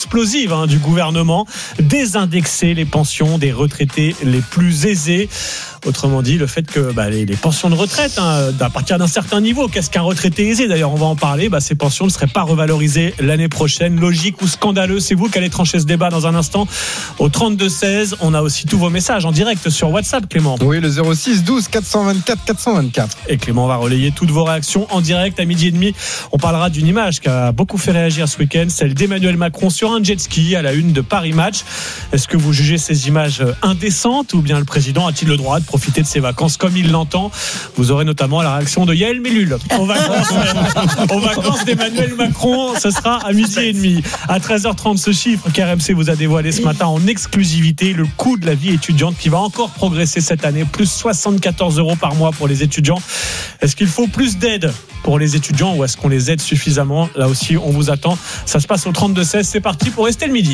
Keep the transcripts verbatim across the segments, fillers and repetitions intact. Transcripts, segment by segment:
explosive hein, du gouvernement, désindexer les pensions des retraités les plus aisés. Autrement dit, le fait que bah, les, les pensions de retraite, hein, à partir d'un certain niveau, qu'est-ce qu'un retraité aisé ? D'ailleurs, on va en parler. Bah, ces pensions ne seraient pas revalorisées l'année prochaine. Logique ou scandaleux ? C'est vous qui allez trancher ce débat dans un instant. Au trente-deux seize, on a aussi tous vos messages en direct sur WhatsApp, Clément. Oui, le zéro six douze quatre cent vingt-quatre quatre cent vingt-quatre. Et Clément va relayer toutes vos réactions en direct à midi et demi. On parlera d'une image qui a beaucoup fait réagir ce week-end, celle d'Emmanuel Macron sur un jet ski à la une de Paris Match. Est-ce que vous jugez ces images indécentes ou bien le président a-t-il le droit de profiter de ses vacances comme il l'entend ? Vous aurez notamment la réaction de Yael Mellul aux vacances, aux vacances d'Emmanuel Macron. Ce sera à midi et demi. À treize heures trente, ce chiffre qu'R M C vous a dévoilé ce matin en exclusivité, le coût de la vie étudiante qui va encore progresser cette année, plus soixante-quatorze euros par mois pour les étudiants. Est-ce qu'il faut plus d'aide pour les étudiants ou est-ce qu'on les aide suffisamment ? Là aussi, on vous attend. Ça se passe au trente-deux seize. C'est parti pour Estelle Midi.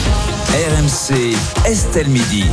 R M C, Estelle Midi.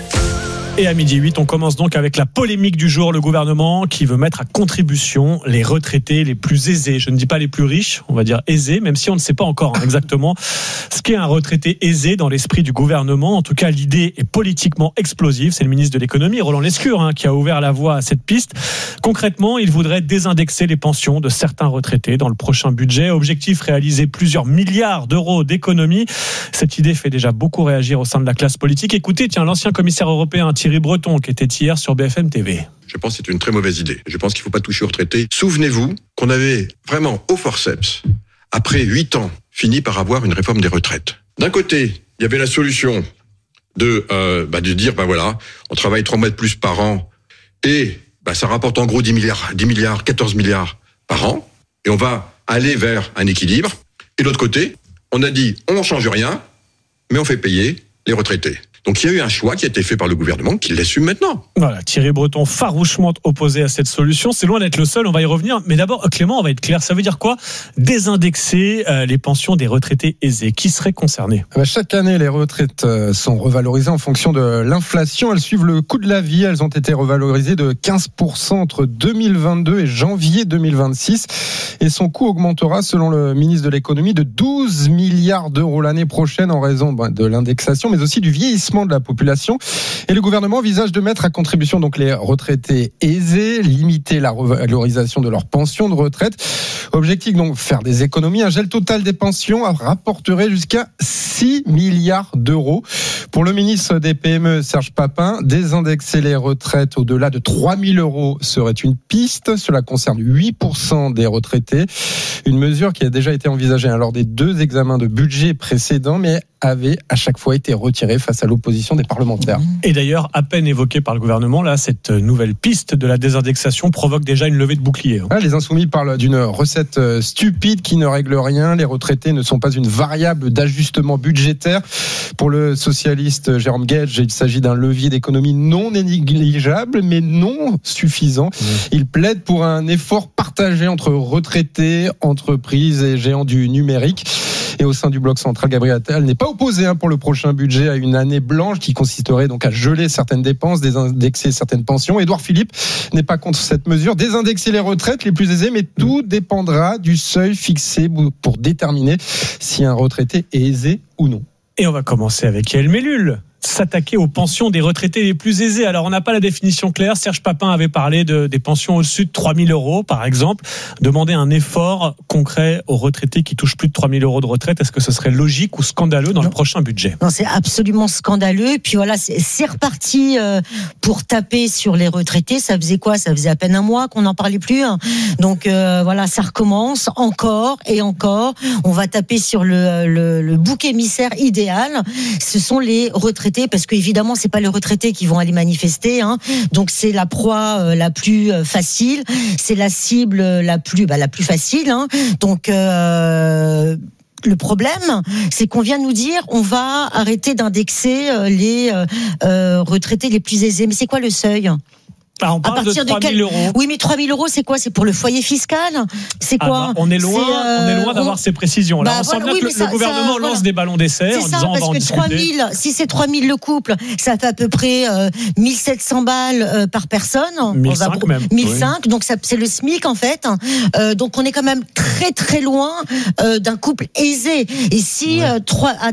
Et à midi huit, on commence donc avec la polémique du jour. Le gouvernement qui veut mettre à contribution les retraités les plus aisés. Je ne dis pas les plus riches, on va dire aisés, même si on ne sait pas encore hein, exactement ce qu'est un retraité aisé dans l'esprit du gouvernement. En tout cas, l'idée est politiquement explosive. C'est le ministre de l'économie, Roland Lescure, hein, qui a ouvert la voie à cette piste. Concrètement, il voudrait désindexer les pensions de certains retraités dans le prochain budget. Objectif, réaliser plusieurs milliards d'euros d'économies. Cette idée fait déjà beaucoup réagir au sein de la classe politique. Écoutez, tiens, l'ancien commissaire européen Thierry Breton, qui était hier sur B F M T V. Je pense que c'est une très mauvaise idée. Je pense qu'il ne faut pas toucher aux retraités. Souvenez-vous qu'on avait vraiment au forceps, après huit ans, fini par avoir une réforme des retraites. D'un côté, il y avait la solution de, euh, bah, de dire, bah voilà, on travaille trois mois de plus par an et bah, ça rapporte en gros dix milliards, dix milliards, quatorze milliards par an et on va aller vers un équilibre. Et de l'autre côté, on a dit, on ne change rien, mais on fait payer les retraités. Donc il y a eu un choix qui a été fait par le gouvernement qui l'assume maintenant. Voilà, Thierry Breton farouchement opposé à cette solution. C'est loin d'être le seul, on va y revenir. Mais d'abord, Clément, on va être clair. Ça veut dire quoi ? Désindexer euh, les pensions des retraités aisés. Qui seraient concernés ? Chaque année, les retraites sont revalorisées en fonction de l'inflation. Elles suivent le coût de la vie. Elles ont été revalorisées de quinze pour cent entre deux mille vingt-deux et janvier deux mille vingt-six. Et son coût augmentera, selon le ministre de l'économie, de douze milliards d'euros l'année prochaine en raison de l'indexation, mais aussi du vieillissement de la population. Et le gouvernement envisage de mettre à contribution donc les retraités aisés, limiter la revalorisation de leurs pensions de retraite. Objectif donc faire des économies. Un gel total des pensions rapporterait jusqu'à six milliards d'euros. Pour le ministre des P M E, Serge Papin, désindexer les retraites au-delà de trois mille euros serait une piste. Cela concerne huit pour cent des retraités. Une mesure qui a déjà été envisagée lors des deux examens de budget précédents, mais avait à chaque fois été retirée face à l'opposition des parlementaires. Et d'ailleurs, à peine évoquée par le gouvernement, là, cette nouvelle piste de la désindexation provoque déjà une levée de bouclier. Ah, les Insoumis parlent d'une recette stupide qui ne règle rien. Les retraités ne sont pas une variable d'ajustement budgétaire. Pour le socialiste Jérôme Guedj, il s'agit d'un levier d'économie non négligeable, mais non suffisant. Mmh. Il plaide pour un effort partagé entre retraités, entreprises et géants du numérique. Et au sein du bloc central, Gabriel Attal n'est pas opposé hein, pour le prochain budget à une année blanche qui consisterait donc à geler certaines dépenses, désindexer certaines pensions. Édouard Philippe n'est pas contre cette mesure, désindexer les retraites les plus aisées, mais tout dépendra du seuil fixé pour déterminer si un retraité est aisé ou non. Et on va commencer avec Yael Mellul. S'attaquer aux pensions des retraités les plus aisés. Alors, on n'a pas la définition claire. Serge Papin avait parlé de, des pensions au-dessus de trois mille euros, par exemple. Demander un effort concret aux retraités qui touchent plus de trois mille euros de retraite, est-ce que ce serait logique ou scandaleux dans non. le prochain budget ? Non, c'est absolument scandaleux. Et puis voilà, c'est, c'est reparti euh, pour taper sur les retraités. Ça faisait quoi ? Ça faisait à peine un mois qu'on n'en parlait plus. Hein. Donc euh, voilà, ça recommence encore et encore. On va taper sur le, le, le bouc émissaire idéal. Ce sont les retraités. Parce qu'évidemment, c'est pas les retraités qui vont aller manifester, hein. Donc c'est la proie euh, la plus euh, facile, c'est la cible la plus, bah, la plus facile, hein. Donc euh, le problème, c'est qu'on vient nous dire, on va arrêter d'indexer euh, les euh, retraités les plus aisés. Mais c'est quoi le seuil ? Ah, on parle à partir de trois mille euros. Oui, mais trois mille euros, c'est quoi ? C'est pour le foyer fiscal ? C'est quoi ? ah bah, On est loin, euh, on est loin d'avoir on... ces précisions. Là, bah, on voilà, sent bien oui, que le, ça, le gouvernement ça, lance voilà. des ballons d'essai c'est en ça, disant parce on va en que discuter. trois mille, si c'est trois mille le couple, ça fait à peu près euh, mille sept cents balles euh, par personne. mille cinq va, même. mille cinq, oui. Donc ça, c'est le SMIC en fait. Euh, donc on est quand même très très loin euh, d'un couple aisé. Et si ouais. euh, trois, à